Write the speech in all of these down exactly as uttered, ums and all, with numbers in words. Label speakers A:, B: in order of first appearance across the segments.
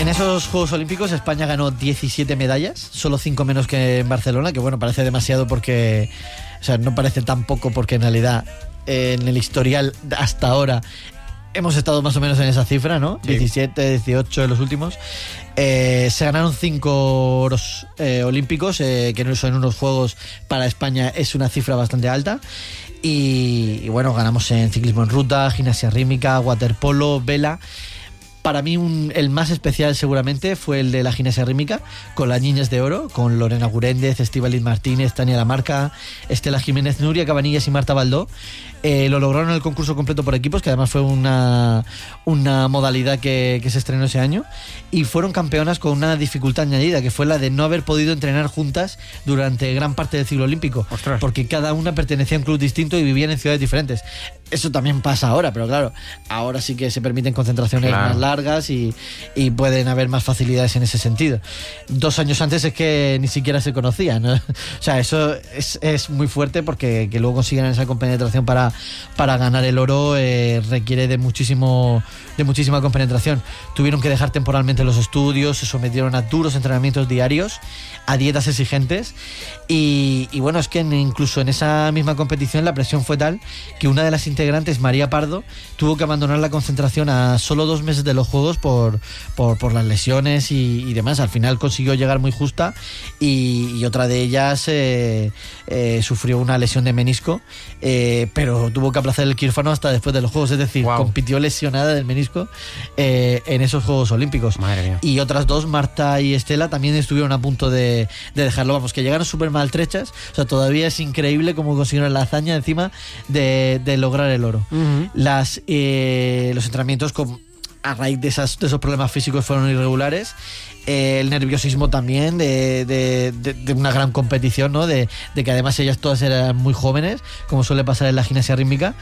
A: En esos Juegos Olímpicos España ganó diecisiete medallas, solo cinco menos que en Barcelona, que bueno, parece demasiado porque, o sea, no parece tan poco porque en realidad eh, en el historial hasta ahora hemos estado más o menos en esa cifra, ¿no? Sí. diecisiete, dieciocho en los últimos. Eh, se ganaron cinco oros eh, olímpicos, eh, que no son unos Juegos para España, es una cifra bastante alta. Y, y bueno, ganamos en ciclismo en ruta, gimnasia rítmica, waterpolo, vela. Para mí un, el más especial seguramente fue el de la gimnasia rítmica, con las niñas de oro, con Lorena Guréndez, Estíbaliz Martínez, Tania Lamarca, Estela Jiménez, Nuria Cabanillas y Marta Baldó. Eh, lo lograron en el concurso completo por equipos, que además fue una, una modalidad que, que se estrenó ese año, y fueron campeonas con una dificultad añadida, que fue la de no haber podido entrenar juntas durante gran parte del ciclo olímpico. Ostras. Porque cada una pertenecía a un club distinto y vivían en ciudades diferentes. Eso también pasa ahora, pero claro, ahora sí que se permiten concentraciones claro. más largas y, y pueden haber más facilidades en ese sentido. Dos años antes es que ni siquiera se conocían, ¿no? O sea, eso es, es muy fuerte, porque que luego consigan esa compenetración para, para ganar el oro eh, requiere de muchísimo de muchísima compenetración. Tuvieron que dejar temporalmente los estudios, se sometieron a duros entrenamientos diarios, a dietas exigentes y, y bueno, es que incluso en esa misma competición la presión fue tal que una de las integrantes, María Pardo, tuvo que abandonar la concentración a solo dos meses de los Juegos por, por, por las lesiones y, y demás. Al final consiguió llegar muy justa y, y otra de ellas eh, eh, sufrió una lesión de menisco, eh, pero tuvo que aplazar el quirófano hasta después de los Juegos, es decir, wow. compitió lesionada del menisco eh, en esos Juegos Olímpicos.
B: Madre mía.
A: Y otras dos, Marta y Estela, también estuvieron a punto de, de dejarlo, vamos, que llegaron súper maltrechas. O sea, todavía es increíble cómo consiguieron la hazaña encima de, de lograr el oro. Uh-huh. Las, eh, los entrenamientos con, a raíz de, esas, de esos problemas físicos fueron irregulares. Eh, el nerviosismo también de, de, de, de una gran competición, ¿no? De, de que además ellas todas eran muy jóvenes, como suele pasar en la gimnasia rítmica.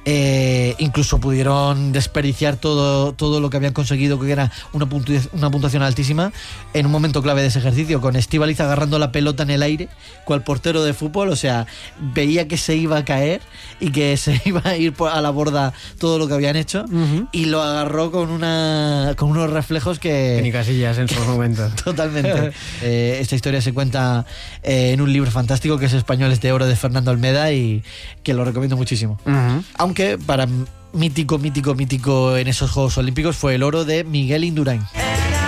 A: Eh, incluso pudieron desperdiciar todo, todo lo que habían conseguido, que era una, puntu- una puntuación altísima, en un momento clave de ese ejercicio, con Estíbaliz agarrando la pelota en el aire, cual portero de fútbol. O sea, veía que se iba a caer y que se iba a ir a la borda todo lo que habían hecho, uh-huh. y lo agarró con una con unos reflejos que...
B: que ni casillas en sus momentos.
A: Totalmente. eh, esta historia se cuenta eh, en un libro fantástico que es Españoles de Oro, de Fernando Almeda, y que lo recomiendo muchísimo. Uh-huh. Aunque para mítico, mítico, mítico en esos Juegos Olímpicos fue el oro de Miguel Indurain.